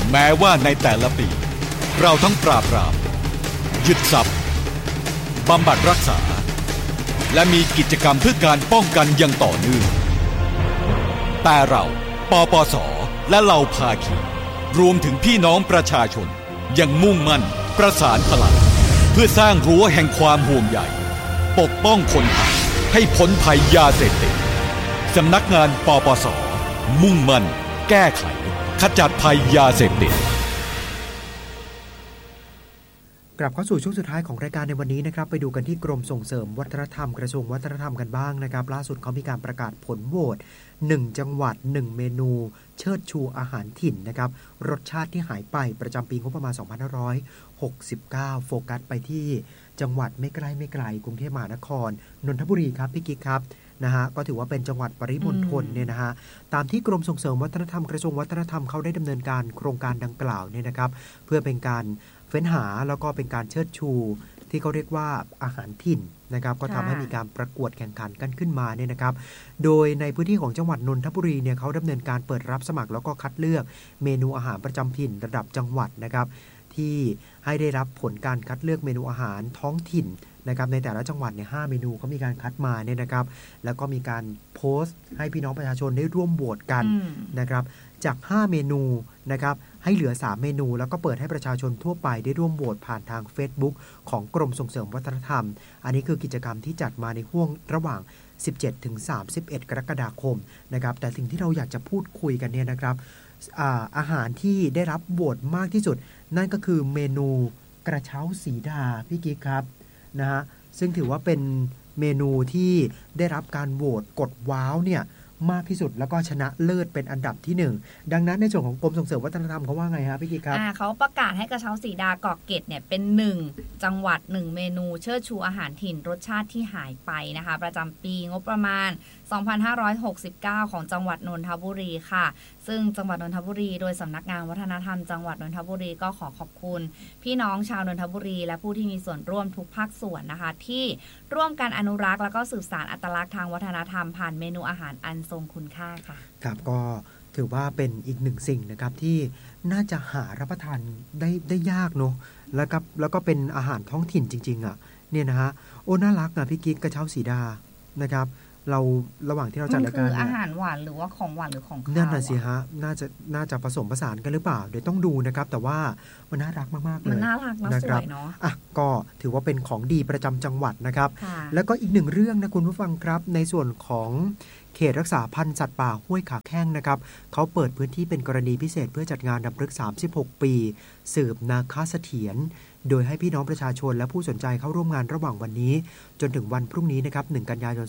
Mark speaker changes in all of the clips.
Speaker 1: แม้ว่าในแต่ละปีเราทั้งปราบปรามยึดทรัพย์บำบัดรักษาและมีกิจกรรมเพื่อการป้องกันอย่างต่อเนื่องแต่เราปปส.และเหล่าภาคีรวมถึงพี่น้องประชาชนยังมุ่งมั่นประสานพลังเพื่อสร้างรั้วแห่งความห่วงใยปกป้องคนไทยให้พ้นภัยยาเสพติดสำนักงานปปส.มุ่งมั่นแก้ไขขจัดภัยยาเสพติด
Speaker 2: กลับเข้าสู่ช่วงสุดท้ายของรายการในวันนี้นะครับไปดูกันที่กรมส่งเสริมวัฒนธรรมกระทรวงวัฒนธรรมกันบ้างนะครับล่าสุดเขามีการประกาศผลโหวต1จังหวัด1เมนูเชิดชูอาหารถิ่นนะครับรสชาติที่หายไปประจำปีงบประมาณ2569โฟกัสไปที่จังหวัดไม่ไกลกรุงเทพมหานครนนทบุรีครับพี่กิ๊กครับนะฮะก็ถือว่าเป็นจังหวัดปริมณฑลเนี่ยนะฮะตามที่กรมส่งเสริมวัฒนธรรมกระทรวงวัฒนธรรมเขาได้ดำเนินการโครงการดังกล่าวเนี่ยนะครับเพื่อเป็นการเฟ้นหาแล้วก็เป็นการเชิดชูที่เขาเรียกว่าอาหารถิ่นนะครับก็ทำให้มีการประกวดแข่งขันกันขึ้นมาเนี่ยนะครับโดยในพื้นที่ของจังหวัดนนทบุรีเนี่ยเขาดำเนินการเปิดรับสมัครแล้วก็คัดเลือกเมนูอาหารประจำถิ่นระดับจังหวัดนะครับที่ให้ได้รับผลการคัดเลือกเมนูอาหารท้องถิ่นนะครับในแต่ละจังหวัดเนี่ย5เมนูเขามีการคัดมาเนี่ยนะครับแล้วก็มีการโพสต์ให้พี่น้องประชาชนได้ร่วมโหวตกันนะครับจาก5เมนูนะครับให้เหลือ3เมนูแล้วก็เปิดให้ประชาชนทั่วไปได้ร่วมโหวตผ่านทาง Facebook ของกรมส่งเสริมวัฒนธรรมอันนี้คือกิจกรรมที่จัดมาในห่วงระหว่าง17 ถึง 31 กรกฎาคมนะครับแต่สิ่งที่เราอยากจะพูดคุยกันเนี่ยนะครับอาหารที่ได้รับโหวตมากที่สุดนั่นก็คือเมนูกระเช้าสีดาพี่กิ๊กครับนะฮะซึ่งถือว่าเป็นเมนูที่ได้รับการโหวตกดว้าวเนี่ยมากที่สุดแล้วก็ชนะเลิศเป็นอันดับที่1ดังนั้นในส่วนของกรมส่งเสริมวัฒนธรรมเขาว่าไงฮะพี่กิ๊กครับ
Speaker 3: เขาประกาศให้กระเช้าสีดาเกาะเกร็ดเนี่ยเป็น1จังหวัด1เมนูเชิดชูอาหารถิ่นรสชาติที่หายไปนะคะประจำปีงบประมาณ2569ของจังหวัดนนทบุรีค่ะซึ่งจังหวัดนนทบุรีโดยสำนักงานวัฒนธรรมจังหวัดนนทบุรีก็ขอขอบคุณพี่น้องชาวนนทบุรีและผู้ที่มีส่วนร่วมทุกภาคส่วนนะคะที่ร่วมกันอนุรักษ์แล้วก็สืบสานอัตลักษณ์ทางวัฒนธรรมผ่านเมนูอาหารอันทรงคุณค่าค่ะ
Speaker 2: ครับก็ถือว่าเป็นอีกหนึ่งสิ่งนะครับที่น่าจะหารับประทานได้ยากเนาะแล้วก็เป็นอาหารท้องถิ่นจริงๆอ่ะเนี่ยนะฮะโอ้น่ารักอ่ะพี่กิ๊กกระเช้าสีดานะครับเราระหว่างที่เราจัดรายการ
Speaker 3: คืออาหารหวานหรือว่าของหวานหรือของคาว
Speaker 2: นั่นน่ะสิฮะน่าจะผสมผสานกันหรือเปล่าเดี๋ยวต้องดูนะครับแต่ว่ามันน่ารักมากๆเลย
Speaker 3: มันน่ารักนะสวยเนาะ
Speaker 2: ก็ถือว่าเป็นของดีประจำจังหวัดนะครับแล้วก็อีกหนึ่งเรื่องนะคุณผู้ฟังครับในส่วนของเขตรักษาพันธุ์สัตว์ป่าห้วยขาแข้งนะครับเขาเปิดพื้นที่เป็นกรณีพิเศษเพื่อจัดงานรำลึก36ปีสืบนาคเสถียรโดยให้พี่น้องประชาชนและผู้สนใจเข้าร่วมงานระหว่างวันนี้จนถึงวันพรุ่งนี้นะครับ1กันยายน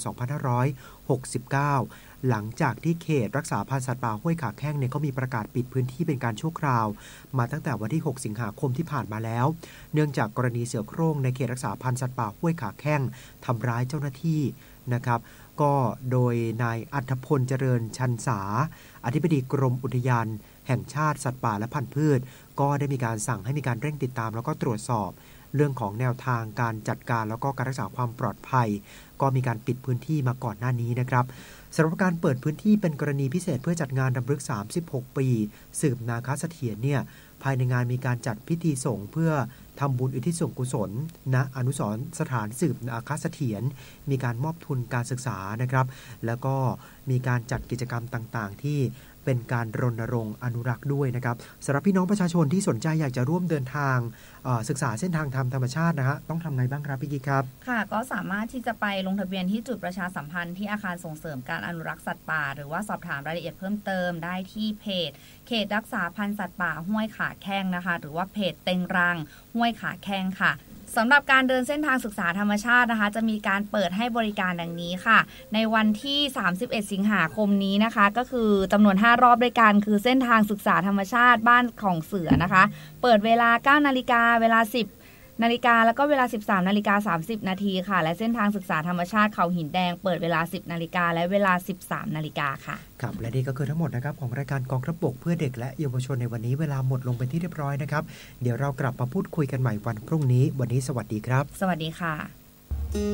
Speaker 2: 2569หลังจากที่เขตรักษาพันธุ์สัตว์ป่าห้วยขาแข้งเนี่ยเขามีประกาศปิดพื้นที่เป็นการชั่วคราวมาตั้งแต่วันที่6สิงหาคมที่ผ่านมาแล้วเนื่องจากกรณีเสือโคร่งในเขตรักษาพันธุ์สัตว์ป่าห้วยขาแข้งทำร้ายเจ้าหน้าที่นะครับก็โดยนายอัธพลเจริญชันษาอธิบดีกรมอุทยานแห่งชาติสัตว์ป่าและพันธุ์พืชก็ได้มีการสั่งให้มีการเร่งติดตามแล้วก็ตรวจสอบเรื่องของแนวทางการจัดการแล้วก็การรักษาความปลอดภัยก็มีการปิดพื้นที่มาก่อนหน้านี้นะครับสำหรับการเปิดพื้นที่เป็นกรณีพิเศษเพื่อจัดงานรำลึก36ปีสืบนาคเสถียรเนี่ยภายในงานมีการจัดพิธีสงฆ์เพื่อทำบุญอุทิศส่วนกุศลณอนุสรณ์สถานสืบนาคเสถียรมีการมอบทุนการศึกษานะครับแล้วก็มีการจัดกิจกรรมต่างๆที่เป็นการรณรงค์อนุรักษ์ด้วยนะครับสำหรับพี่น้องประชาชนที่สนใจอยากจะร่วมเดินทางศึกษาเส้นทางทางธรรมชาตินะฮะต้องทำไงบ้างครับพี่กิ๊กครับ
Speaker 3: ค่ะก็สามารถที่จะไปลงทะเบียนที่จุดประชาสัมพันธ์ที่อาคารส่งเสริมการอนุรักษ์สัตว์ป่าหรือว่าสอบถามรายละเอียดเพิ่มเติมได้ที่เพจเขตรักษาพันธุ์สัตว์ป่าห้วยขาแข้งนะคะหรือว่าเพจเต็งรังห้วยขาแข้งค่ะสำหรับการเดินเส้นทางศึกษาธรรมชาตินะคะจะมีการเปิดให้บริการดังนี้ค่ะในวันที่31สิงหาคมนี้นะคะก็คือจำนวน5รอบด้วยกันคือเส้นทางศึกษาธรรมชาติบ้านของเสือนะคะเปิดเวลา 9 นาฬิกาเวลา 10 นาฬิกาแล้วก็เวลา 13 นาฬิกา 30 นาทีค่ะและเส้นทางศึกษาธรรมชาติเขาหินแดงเปิดเวลา 10 นาฬิกาและเวลา 13 นาฬิกาค่ะ
Speaker 2: ครับและนี่ก็คือทั้งหมดนะครับของรายการกองทัพบกเพื่อเด็กและเยาวชนในวันนี้เวลาหมดลงเป็นที่เรียบร้อยนะครับเดี๋ยวเรากลับมาพูดคุยกันใหม่วันพรุ่งนี้วันนี้สวัสดีครับ
Speaker 3: สวัสดีค่ะ